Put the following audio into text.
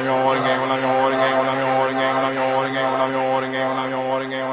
holding game, we'll have your holding game, we'll have your holding game, we'll have your holding game, we'll have your holding game, we'll have your holding game,